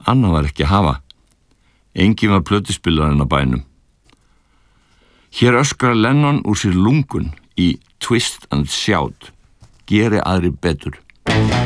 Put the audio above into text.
Annað var ekki að hafa. Enginn var plötuspilarinn á bænum. Hér öskrar Lennon úr sér lungun í Twist and Shout. Geri aðrir betur.